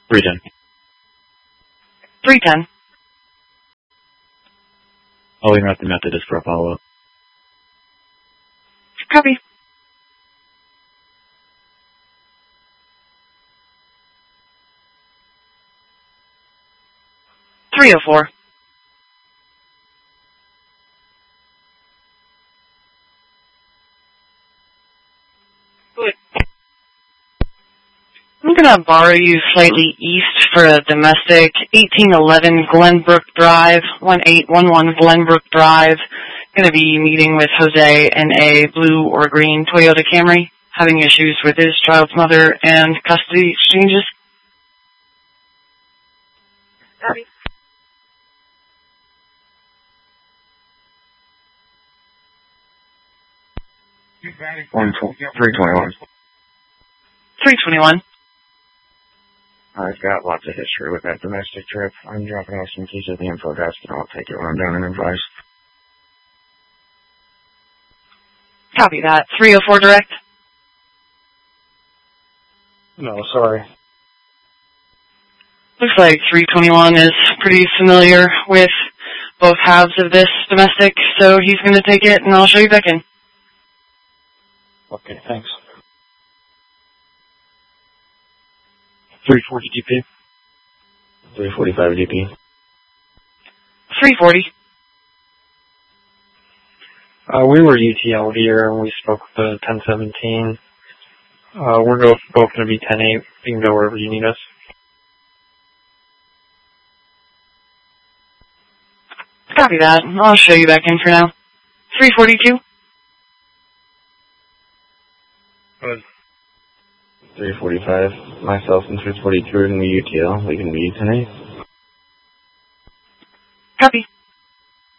310. 310. I'll interrupt the Methodist for a follow-up. Copy. Three oh four. I'm going to borrow you slightly east for a domestic, 1811 Glenbrook Drive, 1811 Glenbrook Drive. Going to be meeting with Jose in a blue or green Toyota Camry, having issues with his child's mother and custody exchanges. Copy. $321. 321. I've got lots of history with that domestic trip. I'm dropping off some keys at the info desk, and I'll take it when I'm down in advice. Copy that. 304 direct? No, sorry. Looks like 321 is pretty familiar with both halves of this domestic, so he's going to take it, and I'll show you back in. Okay, thanks. 340 GP. 345 GP. 340. We were UTL here, and we spoke with the 1017. We're both going to be 10-8. You can go wherever you need us. Copy that. I'll show you back in for now. 342. 345. Myself and 342 are going to be UTL. We can be tonight. Copy.